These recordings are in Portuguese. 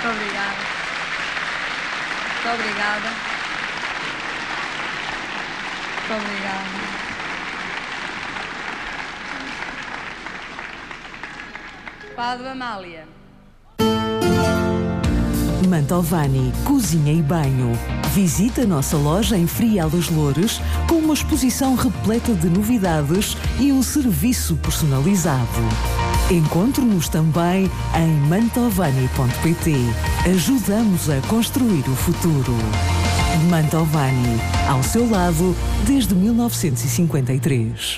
obrigada. Muito obrigada. Muito obrigada. Padre Amália. Mantovani Cozinha e Banho. Visite a nossa loja em Frial dos Loures com uma exposição repleta de novidades e um serviço personalizado. Encontre-nos também em mantovani.pt. Ajudamos a construir o futuro. Mantovani, ao seu lado desde 1953.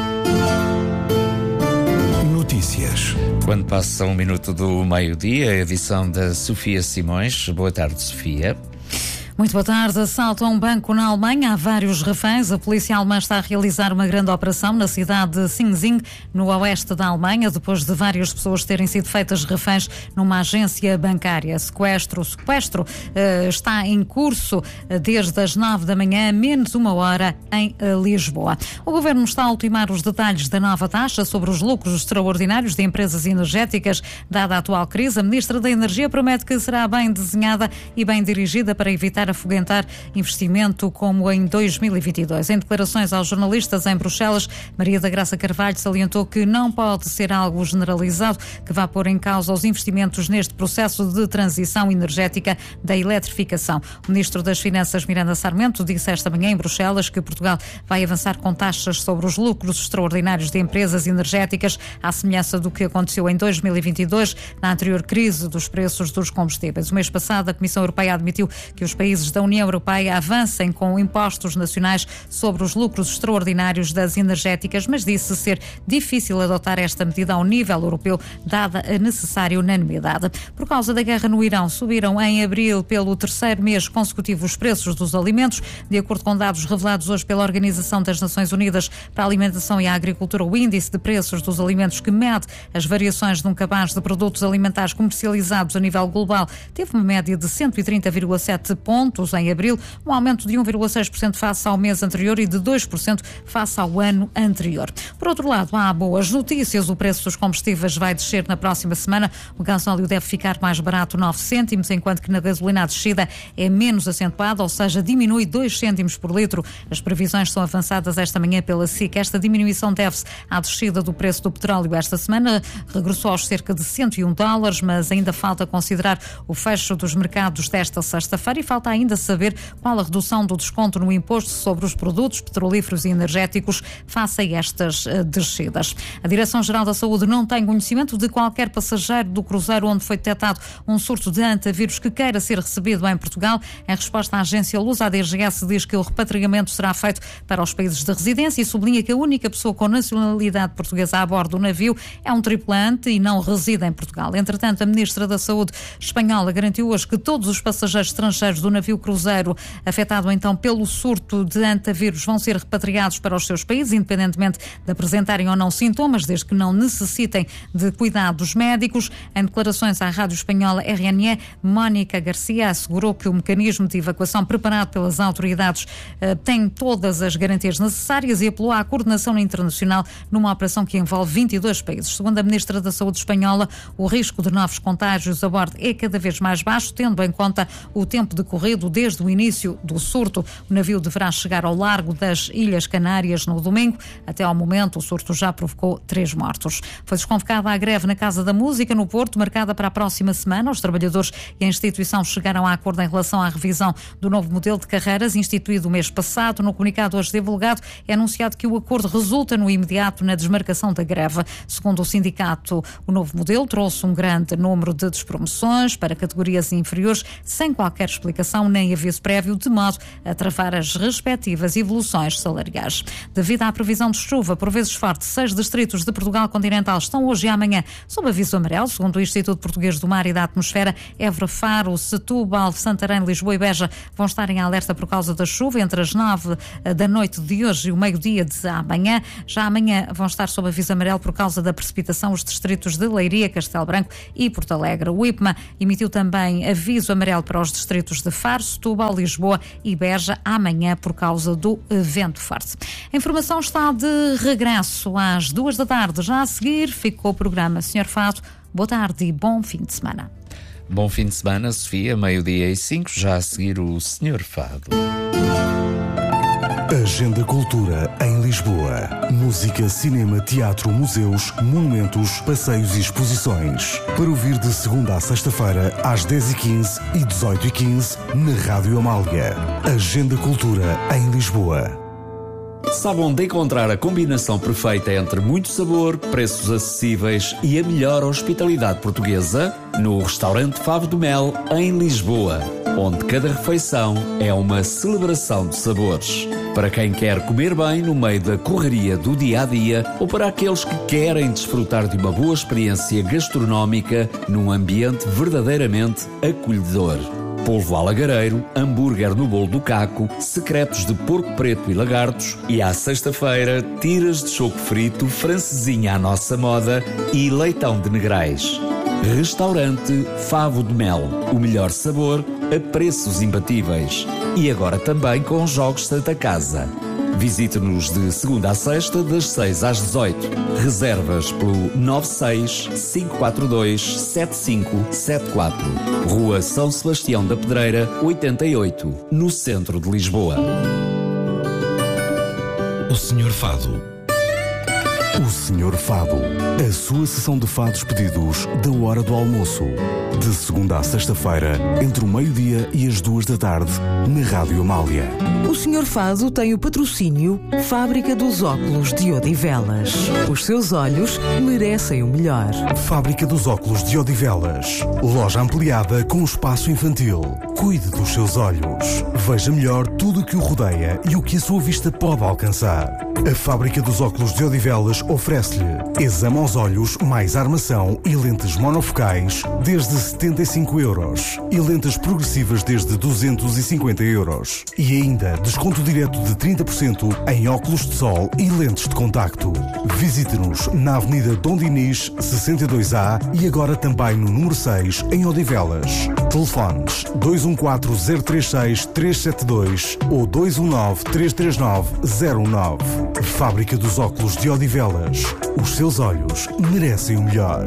Notícias. Quando passa 1 minuto do meio-dia, a edição da Sofia Simões. Boa tarde, Sofia. Muito boa tarde. Assalto a um banco na Alemanha. Há vários reféns. A polícia alemã está a realizar uma grande operação na cidade de Sinzing, no oeste da Alemanha, depois de várias pessoas terem sido feitas reféns numa agência bancária. O sequestro está em curso desde as 9 da manhã, menos 1 hora, em Lisboa. O governo está a ultimar os detalhes da nova taxa sobre os lucros extraordinários de empresas energéticas. Dada a atual crise, a Ministra da Energia promete que será bem desenhada e bem dirigida para evitar afoguentar investimento como em 2022. Em declarações aos jornalistas em Bruxelas, Maria da Graça Carvalho salientou que não pode ser algo generalizado que vá pôr em causa os investimentos neste processo de transição energética da eletrificação. O Ministro das Finanças, Miranda Sarmento, disse esta manhã em Bruxelas que Portugal vai avançar com taxas sobre os lucros extraordinários de empresas energéticas, à semelhança do que aconteceu em 2022, na anterior crise dos preços dos combustíveis. O mês passado, a Comissão Europeia admitiu que os países da União Europeia avancem com impostos nacionais sobre os lucros extraordinários das energéticas, mas disse ser difícil adotar esta medida ao nível europeu, dada a necessária unanimidade. Por causa da guerra no Irão, subiram em abril pelo 3º mês consecutivo os preços dos alimentos. De acordo com dados revelados hoje pela Organização das Nações Unidas para a Alimentação e a Agricultura, o índice de preços dos alimentos, que mede as variações de um cabaz de produtos alimentares comercializados a nível global, teve uma média de 130,7 pontos em abril, um aumento de 1,6% face ao mês anterior e de 2% face ao ano anterior. Por outro lado, há boas notícias. O preço dos combustíveis vai descer na próxima semana. O gasóleo deve ficar mais barato 9 cêntimos, enquanto que na gasolina a descida é menos acentuada, ou seja, diminui 2 cêntimos por litro. As previsões são avançadas esta manhã pela SIC. Esta diminuição deve-se à descida do preço do petróleo esta semana. Regressou aos cerca de $101, mas ainda falta considerar o fecho dos mercados desta sexta-feira e falta ainda saber qual a redução do desconto no imposto sobre os produtos petrolíferos e energéticos face a estas descidas. A Direção-Geral da Saúde não tem conhecimento de qualquer passageiro do cruzeiro onde foi detectado um surto de antavírus que queira ser recebido em Portugal. Em resposta à agência Lusa, a DGS diz que o repatriamento será feito para os países de residência e sublinha que a única pessoa com nacionalidade portuguesa a bordo do navio é um tripulante e não reside em Portugal. Entretanto, a Ministra da Saúde espanhola garantiu hoje que todos os passageiros estrangeiros do navio cruzeiro afetado então pelo surto de antavírus vão ser repatriados para os seus países, independentemente de apresentarem ou não sintomas, desde que não necessitem de cuidados médicos. Em declarações à rádio espanhola RNE, Mónica Garcia assegurou que o mecanismo de evacuação preparado pelas autoridades tem todas as garantias necessárias e apelou à coordenação internacional numa operação que envolve 22 países. Segundo a Ministra da Saúde espanhola, o risco de novos contágios a bordo é cada vez mais baixo, tendo em conta o tempo decorrido desde o início do surto. O navio deverá chegar ao largo das Ilhas Canárias no domingo. Até ao momento, o surto já provocou 3 mortos. Foi desconvocada a greve na Casa da Música, no Porto, marcada para a próxima semana. Os trabalhadores e a instituição chegaram a acordo em relação à revisão do novo modelo de carreiras instituído o mês passado. No comunicado hoje divulgado, é anunciado que o acordo resulta no imediato na desmarcação da greve. Segundo o sindicato, o novo modelo trouxe um grande número de despromoções para categorias inferiores, sem qualquer explicação nem aviso prévio, de modo a travar as respectivas evoluções salariais. Devido à previsão de chuva, por vezes forte, 6 distritos de Portugal continental estão hoje e amanhã sob aviso amarelo. Segundo o Instituto Português do Mar e da Atmosfera, Évora, Faro, Setúbal, Santarém, Lisboa e Beja vão estar em alerta por causa da chuva entre as 9 da noite de hoje e o meio-dia de amanhã. Já amanhã vão estar sob aviso amarelo por causa da precipitação os distritos de Leiria, Castelo Branco e Porto Alegre. O IPMA emitiu também aviso amarelo para os distritos de Faro, Setúbal, Lisboa e Beja amanhã por causa do vento forte. A informação está de regresso às 2 da tarde. Já a seguir ficou o programa Senhor Fado. Boa tarde e bom fim de semana. Bom fim de semana, Sofia, 12:05, já a seguir o Senhor Fado. Agenda Cultura em Lisboa. Música, cinema, teatro, museus, monumentos, passeios e exposições. Para ouvir de segunda à sexta-feira, às 10h15 e 18h15, na Rádio Amália. Agenda Cultura em Lisboa. Sabe onde encontrar a combinação perfeita entre muito sabor, preços acessíveis e a melhor hospitalidade portuguesa? No restaurante Favo do Mel, em Lisboa, onde cada refeição é uma celebração de sabores. Para quem quer comer bem no meio da correria do dia-a-dia ou para aqueles que querem desfrutar de uma boa experiência gastronómica num ambiente verdadeiramente acolhedor. Polvo alagareiro, hambúrguer no bolo do caco, secretos de porco preto e lagartos e à sexta-feira, tiras de choco frito, francesinha à nossa moda e leitão de negrais. Restaurante Favo de Mel, o melhor sabor a preços imbatíveis. E agora também com jogos Santa Casa. Visite-nos de segunda a sexta, das 6 às 18. Reservas pelo 96-542-7574. Rua São Sebastião da Pedreira, 88, no centro de Lisboa. O Senhor Fado. O Senhor Fado. A sua sessão de fados pedidos da hora do almoço. De segunda à sexta-feira, entre o meio-dia e as 2 da tarde, na Rádio Amália. O Senhor Fado tem o patrocínio Fábrica dos Óculos de Odivelas. Os seus olhos merecem o melhor. Fábrica dos Óculos de Odivelas. Loja ampliada com espaço infantil. Cuide dos seus olhos. Veja melhor tudo o que o rodeia e o que a sua vista pode alcançar. A Fábrica dos Óculos de Odivelas oferece-lhe exame aos olhos mais armação e lentes monofocais desde 75 euros e lentes progressivas desde 250 euros. E ainda desconto direto de 30% em óculos de sol e lentes de contacto. Visite-nos na Avenida Dom Dinis, 62A e agora também no número 6 em Odivelas. Telefones 214-036-372 ou 219-339-09. Fábrica dos Óculos de Odivelas. Os seus olhos merecem o melhor.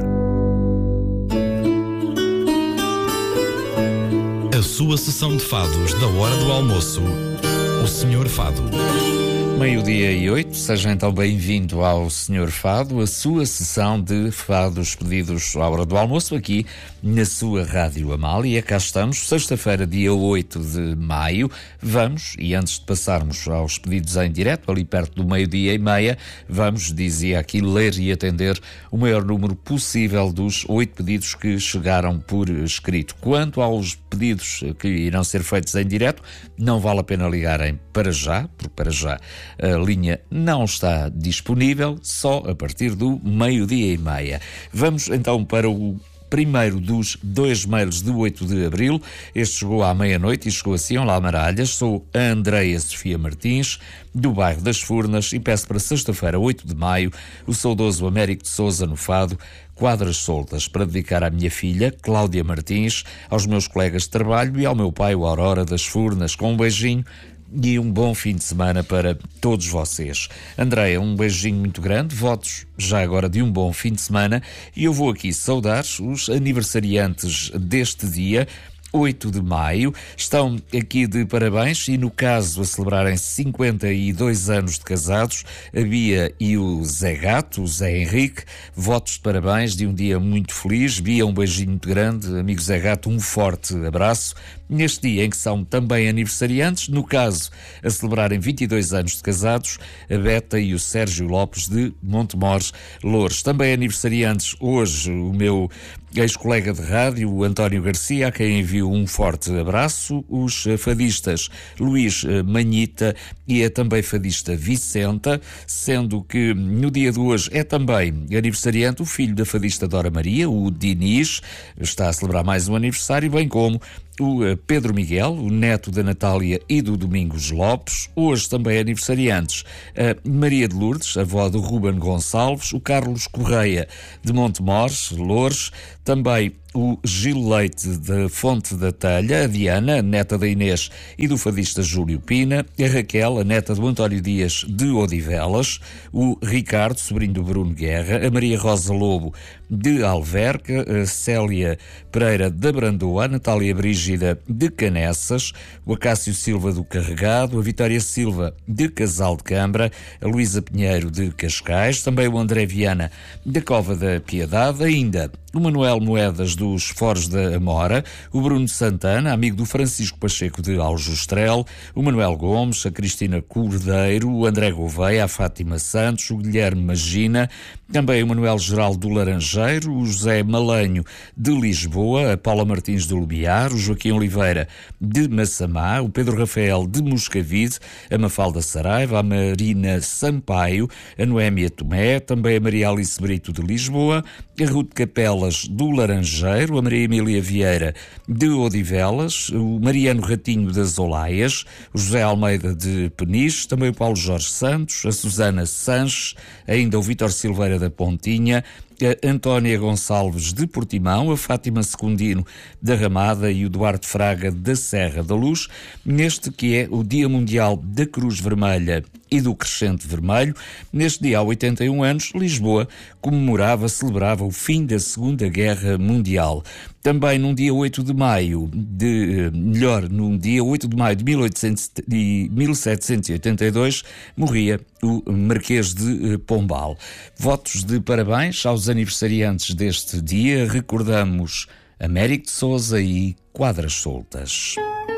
A sua sessão de fados da hora do almoço. O Senhor Fado. 12:08, seja então bem-vindo ao Senhor Fado, a sua sessão de fados pedidos à hora do almoço, aqui na sua Rádio Amália. Cá estamos, sexta-feira, dia 8 de maio. Vamos, e antes de passarmos aos pedidos em direto, ali perto do 12:30, vamos, dizia aqui, ler e atender o maior número possível dos 8 pedidos que chegaram por escrito. Quanto aos pedidos que irão ser feitos em direto, não vale a pena ligarem para já, porque para já a linha não está disponível, só a partir do 12:30. Vamos então para o primeiro dos 2 mails de 8 de abril. Este chegou à meia-noite e chegou assim: olá Maralhas, sou a Andreia Sofia Martins, do bairro das Furnas, e peço para sexta-feira, 8 de maio, o saudoso Américo de Sousa no Fado, Quadras Soltas, para dedicar à minha filha, Cláudia Martins, aos meus colegas de trabalho e ao meu pai, o Aurora das Furnas, com um beijinho e um bom fim de semana para todos vocês. Andreia, um beijinho muito grande, votos já agora de um bom fim de semana, e eu vou aqui saudar os aniversariantes deste dia, 8 de maio, estão aqui de parabéns e, no caso, a celebrarem 52 anos de casados, a Bia e o Zé Gato, o Zé Henrique. Votos de parabéns de um dia muito feliz. Bia, um beijinho muito grande. Amigo Zé Gato, um forte abraço. Neste dia em que são também aniversariantes, no caso, a celebrarem 22 anos de casados, a Beta e o Sérgio Lopes de Montemores, Louros. Também aniversariantes hoje o meu ex-colega de rádio, o António Garcia, a quem envio um forte abraço, os fadistas Luís Manhita e a também fadista Vicenta, sendo que no dia de hoje é também aniversariante o filho da fadista Dora Maria, o Diniz, está a celebrar mais um aniversário, bem como o Pedro Miguel, o neto da Natália e do Domingos Lopes. Hoje também aniversariantes a Maria de Lourdes, avó do Ruben Gonçalves, o Carlos Correia de Montemores, Loures, também o Gil Leite da Fonte da Telha, a Diana, a neta da Inês e do fadista Júlio Pina, a Raquel, a neta do António Dias de Odivelas, o Ricardo, sobrinho do Bruno Guerra, a Maria Rosa Lobo de Alverca, a Célia Pereira da Brandoa, a Natália Brígida de Canessas, o Acácio Silva do Carregado, a Vitória Silva de Casal de Câmara, a Luísa Pinheiro de Cascais, também o André Viana da Cova da Piedade, ainda o Manuel Moedas dos Foros da Amora, o Bruno Santana, amigo do Francisco Pacheco de Aljustrel, o Manuel Gomes, a Cristina Cordeiro, o André Gouveia, a Fátima Santos, o Guilherme Magina, também o Manuel Geraldo do Laranjeiro, o José Malanho de Lisboa, a Paula Martins de Lumiar, o Joaquim Oliveira de Massamá, o Pedro Rafael de Moscavide, a Mafalda Saraiva, a Marina Sampaio, a Noémia Tomé, também a Maria Alice Brito de Lisboa, a Ruth Capelas do Laranjeiro, a Maria Emília Vieira de Odivelas, o Mariano Ratinho das Olaias, o José Almeida de Peniche, também o Paulo Jorge Santos, a Susana Sanches, ainda o Vítor Silveira da Pontinha, a Antónia Gonçalves de Portimão, a Fátima Secundino da Ramada e o Duarte Fraga da Serra da Luz, neste que é o Dia Mundial da Cruz Vermelha e do Crescente Vermelho. Neste dia, há 81 anos, Lisboa celebrava o fim da Segunda Guerra Mundial. Também num dia 8 de maio de 1782, morria o Marquês de Pombal. Votos de parabéns aos aniversariantes deste dia. Recordamos Américo de Sousa e Quadras Soltas.